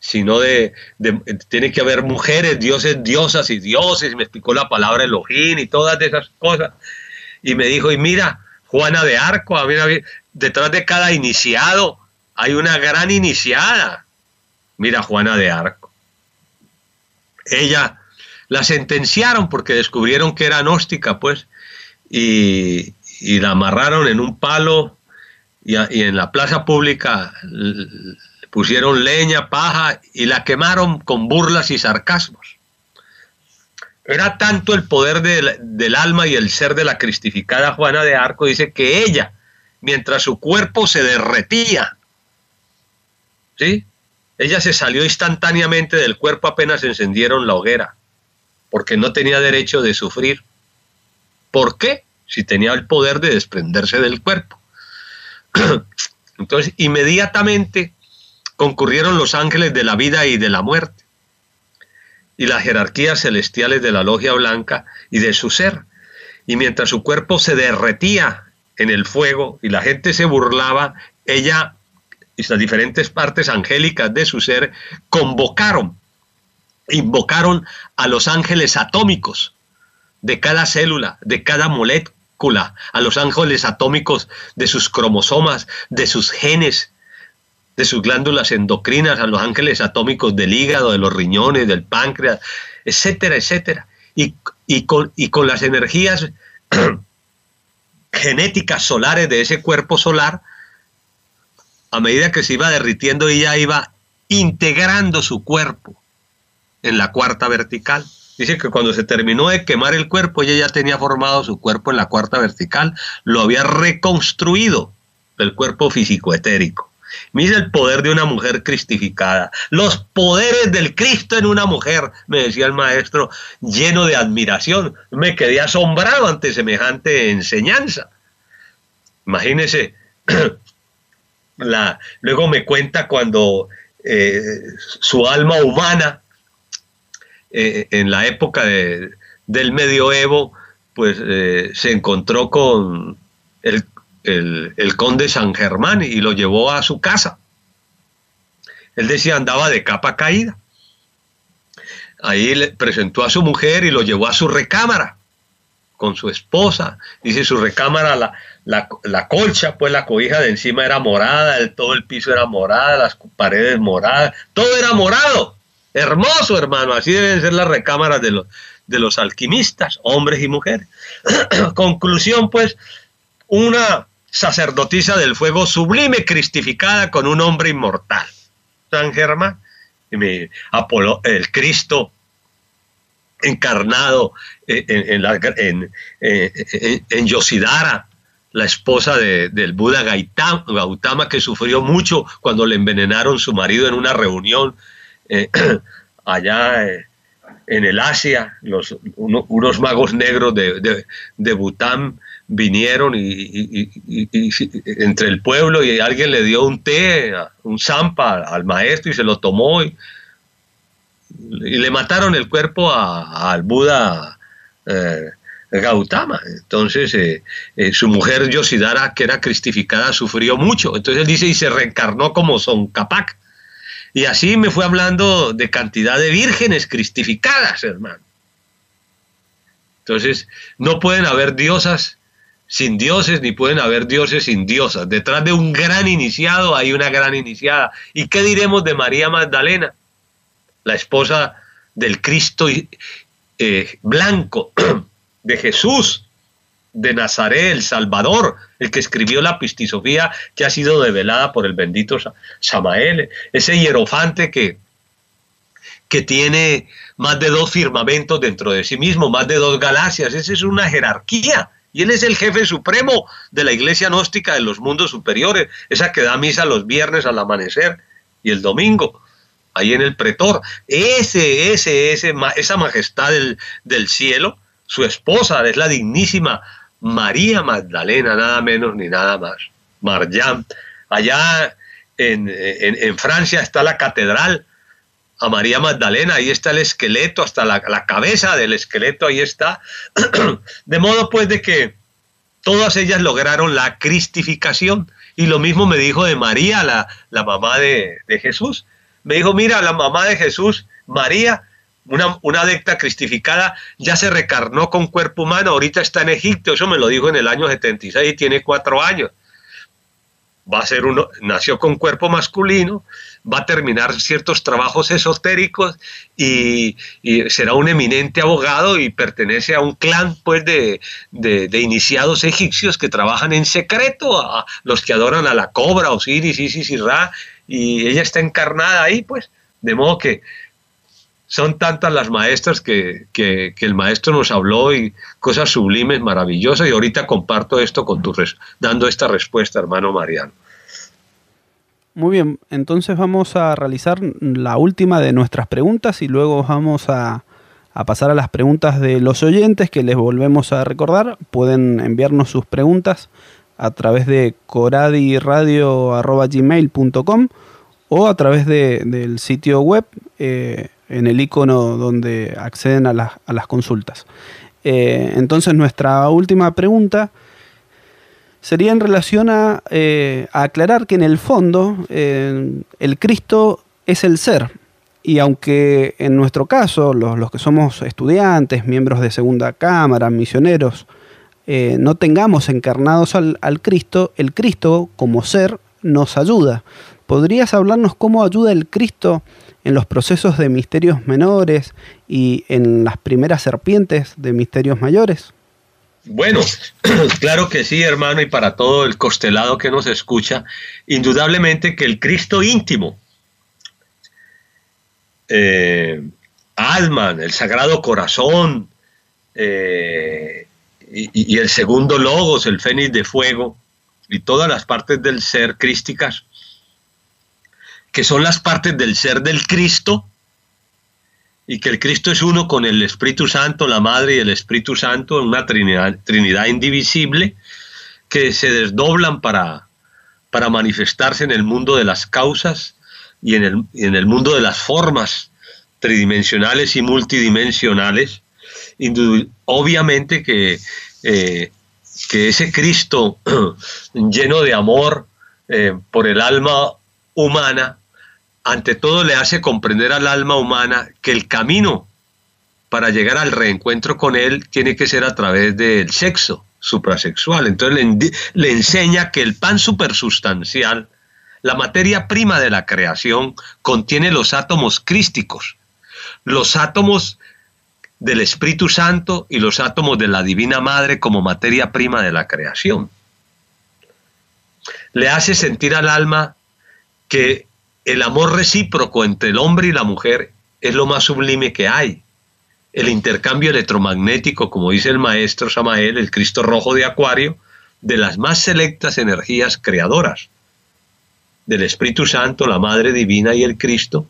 sino de, de, tiene que haber mujeres, dioses, diosas y dioses, me explicó la palabra Elohim y todas esas cosas, y me dijo, y mira, Juana de Arco, mira, detrás de cada iniciado hay una gran iniciada, mira Juana de Arco. Ella la sentenciaron porque descubrieron que era gnóstica, pues, y, y la amarraron en un palo, y, a, y en la plaza pública pusieron leña, paja, y la quemaron con burlas y sarcasmos. Era tanto el poder del, del alma y el ser de la cristificada Juana de Arco, dice que ella, mientras su cuerpo se derretía, ¿sí?, ella se salió instantáneamente del cuerpo apenas encendieron la hoguera, porque no tenía derecho de sufrir. ¿Por qué? Si tenía el poder de desprenderse del cuerpo. Entonces, inmediatamente concurrieron los ángeles de la vida y de la muerte, y las jerarquías celestiales de la logia blanca y de su ser. Y mientras su cuerpo se derretía en el fuego y la gente se burlaba, ella y las diferentes partes angélicas de su ser convocaron, invocaron a los ángeles atómicos de cada célula, de cada molécula, a los ángeles atómicos de sus cromosomas, de sus genes, de sus glándulas endocrinas, a los ángeles atómicos del hígado, de los riñones, del páncreas, etcétera, etcétera. Y, y, con, y con las energías genéticas solares de ese cuerpo solar, a medida que se iba derritiendo, ella iba integrando su cuerpo en la cuarta vertical. Dice que cuando se terminó de quemar el cuerpo, ella ya tenía formado su cuerpo en la cuarta vertical, lo había reconstruido del cuerpo físico-etérico. Mira el poder de una mujer cristificada, los poderes del Cristo en una mujer, me decía el maestro, lleno de admiración. Me quedé asombrado ante semejante enseñanza. Imagínese, la, luego me cuenta cuando eh, su alma humana, eh, en la época de, del medioevo, pues eh, se encontró con el El, el conde San Germán y lo llevó a su casa. Él decía andaba de capa caída. Ahí le presentó a su mujer y lo llevó a su recámara con su esposa. Dice su recámara, la, la, la colcha, pues la cobija de encima era morada, el, todo el piso era morada, las paredes moradas, todo era morado. Hermoso, hermano, así deben ser las recámaras de los, de los alquimistas, hombres y mujeres. Conclusión, pues, una sacerdotisa del fuego sublime, cristificada con un hombre inmortal, San Germán, Apolo, el Cristo encarnado en, en, la, en, en, en Yosidara, la esposa de, del Buda Gautama, Gautama, que sufrió mucho cuando le envenenaron su marido en una reunión eh, allá eh, en el Asia. Los, uno, unos magos negros de, de, de Bután vinieron y, y, y, y, y entre el pueblo, y alguien le dio un té, un zampa al maestro y se lo tomó y, y le mataron el cuerpo a, a, al Buda eh, Gautama. Entonces eh, eh, su mujer Yosidara, que era cristificada, sufrió mucho. Entonces él dice, y se reencarnó como Son Capac. Y así me fue hablando de cantidad de vírgenes cristificadas, hermano. Entonces no pueden haber diosas sin dioses, ni pueden haber dioses sin diosas. Detrás de un gran iniciado hay una gran iniciada. ¿Y qué diremos de María Magdalena, la esposa del Cristo eh, blanco, de Jesús de Nazaret, el Salvador, el que escribió la Pistisofía, que ha sido develada por el bendito Samael, ese hierofante que, que tiene más de dos firmamentos dentro de sí mismo, más de dos galaxias? Esa es una jerarquía. Y él es el jefe supremo de la iglesia gnóstica de los mundos superiores, esa que da misa los viernes al amanecer y el domingo, ahí en el pretor. Ese, ese, ese, esa majestad del, del cielo, su esposa es la dignísima María Magdalena, nada menos ni nada más. Marjam. Allá en, en, en Francia está la catedral a María Magdalena, ahí está el esqueleto, hasta la, la cabeza del esqueleto, ahí está. De modo pues de que todas ellas lograron la cristificación, y lo mismo me dijo de María, la, la mamá de, de Jesús. Me dijo, mira, la mamá de Jesús, María, una, una adepta cristificada, ya se recarnó con cuerpo humano, ahorita está en Egipto. Eso me lo dijo en el año setenta y seis y tiene cuatro años. Va a ser uno, nació con cuerpo masculino, va a terminar ciertos trabajos esotéricos y, y será un eminente abogado y pertenece a un clan pues de, de, de iniciados egipcios que trabajan en secreto, a los que adoran a la cobra, Osiris, Isis y Ra, y ella está encarnada ahí, pues, de modo que son tantas las maestras que, que, que el maestro nos habló y cosas sublimes, maravillosas, y ahorita comparto esto con tu res, dando esta respuesta, hermano Mariano. Muy bien, entonces vamos a realizar la última de nuestras preguntas y luego vamos a, a pasar a las preguntas de los oyentes, que les volvemos a recordar. Pueden enviarnos sus preguntas a través de coradiradio arroba gmail punto com o a través de, del sitio web, eh, en el icono donde acceden a, la, a las consultas. Eh, entonces nuestra última pregunta sería en relación a, eh, a aclarar que en el fondo eh, el Cristo es el ser, y aunque en nuestro caso los, los que somos estudiantes, miembros de segunda cámara, misioneros, eh, no tengamos encarnados al, al Cristo, el Cristo como ser nos ayuda. ¿Podrías hablarnos cómo ayuda el Cristo en los procesos de misterios menores y en las primeras serpientes de misterios mayores? Bueno, claro que sí, hermano, y para todo el costelado que nos escucha, indudablemente que el Cristo íntimo, eh, Alman, el Sagrado Corazón, eh, y, y el segundo Logos, el Fénix de Fuego, y todas las partes del ser crísticas, que son las partes del ser del Cristo, y que el Cristo es uno con el Espíritu Santo, la Madre y el Espíritu Santo, en una trinidad, trinidad indivisible, que se desdoblan para, para manifestarse en el mundo de las causas y en el, y en el mundo de las formas tridimensionales y multidimensionales. Indud- obviamente que, eh, que ese Cristo lleno de amor eh, por el alma humana, ante todo le hace comprender al alma humana que el camino para llegar al reencuentro con él tiene que ser a través del sexo suprasexual. Entonces le, le enseña que el pan supersustancial, la materia prima de la creación, contiene los átomos crísticos, los átomos del Espíritu Santo y los átomos de la Divina Madre como materia prima de la creación. Le hace sentir al alma que el amor recíproco entre el hombre y la mujer es lo más sublime que hay. El intercambio electromagnético, como dice el maestro Samael, el Cristo rojo de Acuario, de las más selectas energías creadoras, del Espíritu Santo, la Madre Divina y el Cristo,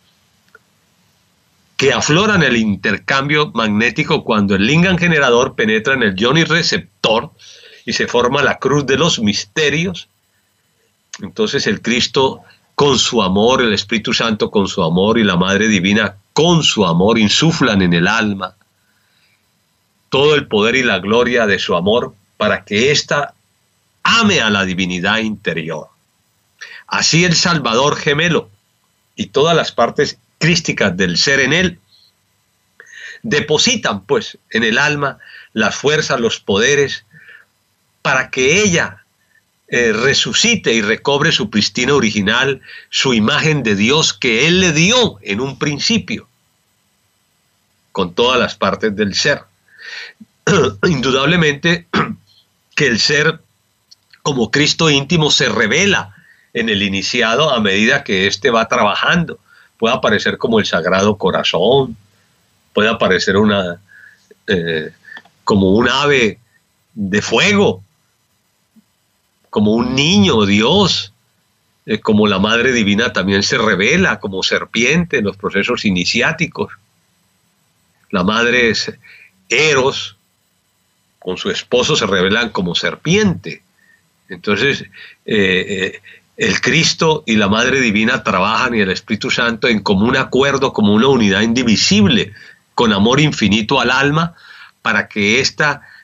que afloran el intercambio magnético cuando el lingam generador penetra en el yoni receptor y se forma la cruz de los misterios. Entonces el Cristo con su amor, el Espíritu Santo con su amor y la Madre Divina con su amor insuflan en el alma todo el poder y la gloria de su amor para que ésta ame a la divinidad interior. Así el Salvador gemelo y todas las partes crísticas del ser en él depositan pues en el alma las fuerzas, los poderes para que ella Eh, resucite y recobre su pristina original, su imagen de Dios que Él le dio en un principio, con todas las partes del ser. Indudablemente que el ser como Cristo íntimo se revela en el iniciado a medida que éste va trabajando. Puede aparecer como el Sagrado Corazón, puede aparecer una, eh, como un ave de fuego, como un niño Dios, eh, como la Madre Divina también se revela como serpiente en los procesos iniciáticos. La Madre es Eros, con su esposo se revelan como serpiente. Entonces, eh, eh, el Cristo y la Madre Divina trabajan y el Espíritu Santo en común acuerdo, como una unidad indivisible, con amor infinito al alma, para que ésta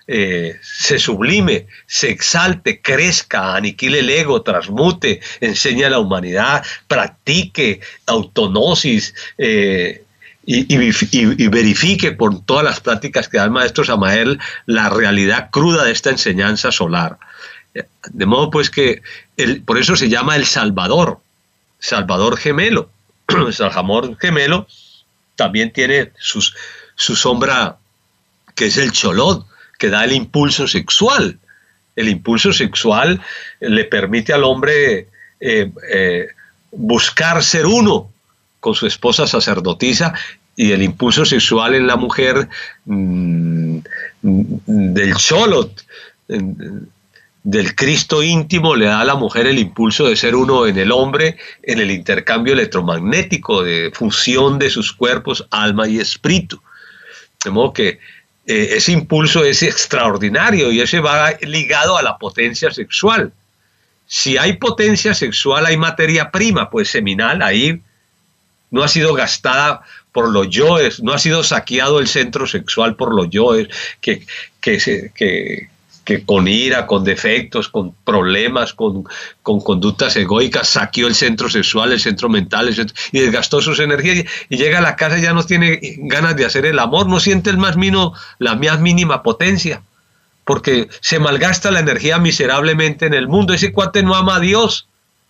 eh, se sublime, se exalte, crezca, aniquile el ego, transmute, enseñe a la humanidad, practique autognosis, eh, Y, y, y verifique por todas las prácticas que da el maestro Samael la realidad cruda de esta enseñanza solar. De modo pues que, el, por eso se llama el Salvador, Salvador gemelo. El Salvador gemelo también tiene sus, su sombra, que es el Cholot, que da el impulso sexual. El impulso sexual le permite al hombre eh, eh, buscar ser uno con su esposa sacerdotisa, y el impulso sexual en la mujer mmm, del Cholot, del Cristo íntimo, le da a la mujer el impulso de ser uno en el hombre, en el intercambio electromagnético, de fusión de sus cuerpos, alma y espíritu. De modo que eh, ese impulso es extraordinario y ese va ligado a la potencia sexual. Si hay potencia sexual, hay materia prima, pues seminal, ahí no ha sido gastada por los yoes, no ha sido saqueado el centro sexual por los yoes, que, que, se, que, que con ira, con defectos, con problemas, con, con conductas egoicas, saqueó el centro sexual, el centro mental, el centro, y desgastó sus energías, y, y llega a la casa y ya no tiene ganas de hacer el amor, no siente el más mínimo, la más mínima potencia, porque se malgasta la energía miserablemente en el mundo. Ese cuate no ama a Dios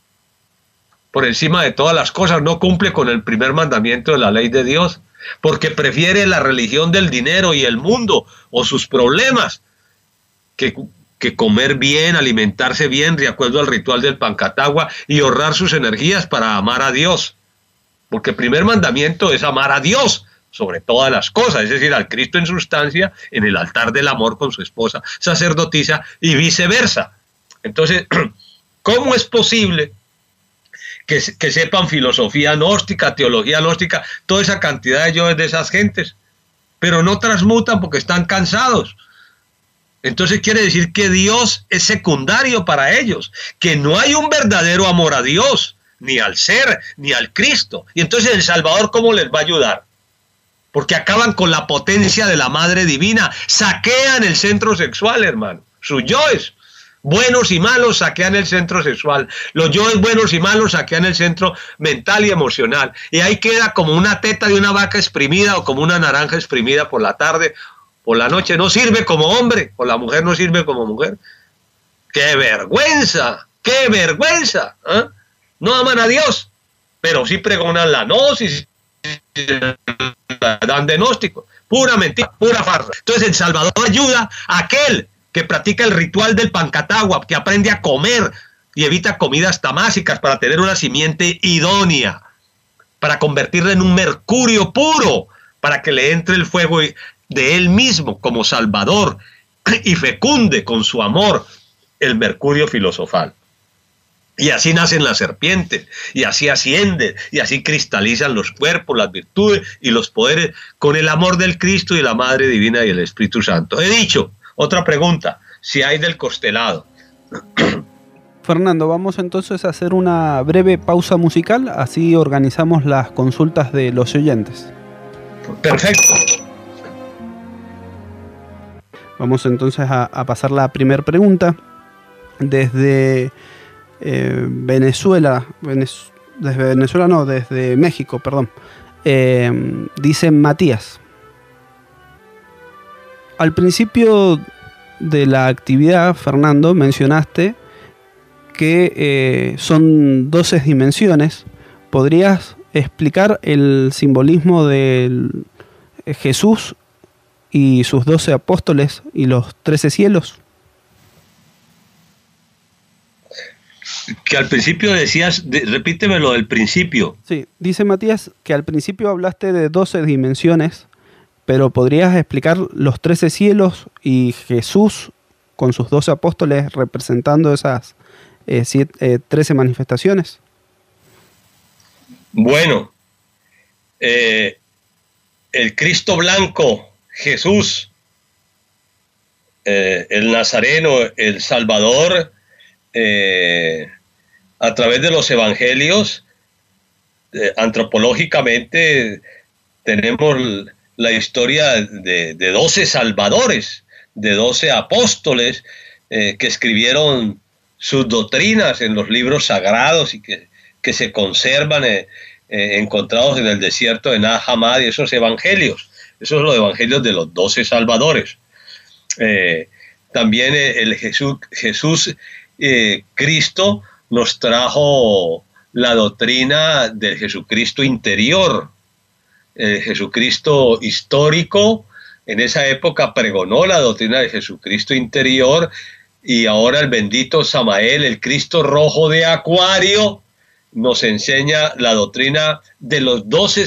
por encima de todas las cosas, no cumple con el primer mandamiento de la ley de Dios, porque prefiere la religión del dinero y el mundo o sus problemas que, que comer bien, alimentarse bien de acuerdo al ritual del Pancatagua y ahorrar sus energías para amar a Dios, porque el primer mandamiento es amar a Dios sobre todas las cosas, es decir, al Cristo en sustancia, en el altar del amor con su esposa sacerdotisa y viceversa. Entonces, ¿cómo es posible Que, que sepan filosofía gnóstica, teología gnóstica, toda esa cantidad de yoes de esas gentes, pero no transmutan porque están cansados? Entonces quiere decir que Dios es secundario para ellos, que no hay un verdadero amor a Dios, ni al ser, ni al Cristo. Y entonces el Salvador, ¿cómo les va a ayudar? Porque acaban con la potencia de la Madre Divina, saquean el centro sexual, hermano, sus yoes buenos y malos saquean el centro sexual, los yoes buenos y malos saquean el centro mental y emocional, y ahí queda como una teta de una vaca exprimida o como una naranja exprimida por la tarde, por la noche. No sirve como hombre, o la mujer no sirve como mujer. ¡Qué vergüenza! ¡Qué vergüenza! ¿Eh? No aman a Dios, pero sí pregonan la gnosis, dan diagnóstico, pura mentira, pura farsa. Entonces el Salvador ayuda a aquel que practica el ritual del Pancatagua, que aprende a comer y evita comidas tamásicas para tener una simiente idónea, para convertirla en un mercurio puro, para que le entre el fuego de él mismo como Salvador y fecunde con su amor el mercurio filosofal. Y así nacen las serpientes, y así ascienden, y así cristalizan los cuerpos, las virtudes y los poderes con el amor del Cristo y la Madre Divina y el Espíritu Santo. He dicho. Otra pregunta, si hay del costelado. Fernando, vamos entonces a hacer una breve pausa musical, así organizamos las consultas de los oyentes. Perfecto. Vamos entonces a, a pasar la primera pregunta. Desde eh, Venezuela, Venez, desde Venezuela no, desde México, perdón. Eh, dice Matías. Al principio de la actividad, Fernando, mencionaste que eh, son doce dimensiones. ¿Podrías explicar el simbolismo de Jesús y sus doce apóstoles y los trece cielos? Que al principio decías, de, repíteme lo del principio. Sí, dice Matías que al principio hablaste de doce dimensiones, pero ¿podrías explicar los trece cielos y Jesús con sus doce apóstoles representando esas eh, siete, eh, trece manifestaciones? Bueno, eh, el Cristo blanco, Jesús, eh, el Nazareno, el Salvador, eh, a través de los evangelios, eh, antropológicamente tenemos la historia de, de doce salvadores, de doce apóstoles eh, que escribieron sus doctrinas en los libros sagrados y que, que se conservan eh, eh, encontrados en el desierto de Nag Hammadi, esos evangelios. Esos son los evangelios de los doce salvadores. Eh, también eh, el Jesús, Jesús eh, Cristo nos trajo la doctrina del Jesucristo interior. El Jesucristo histórico en esa época pregonó la doctrina del Jesucristo interior, y ahora el bendito Samael, el Cristo rojo de Acuario, nos enseña la doctrina de los doce